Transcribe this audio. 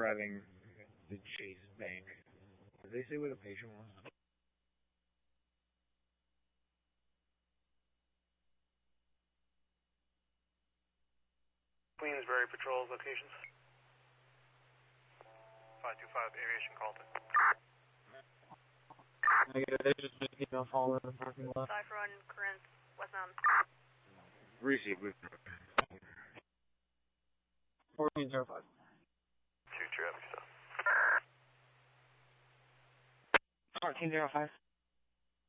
arriving at the Chase Bank. Did they say where the patient was? Queensbury Patrol locations. 525 Aviation Carlton. Negative, they just made email follow in the parking lot. Cypher on Corinth, West Mountain. Receive with 1405. 2 traffic stop. 1405.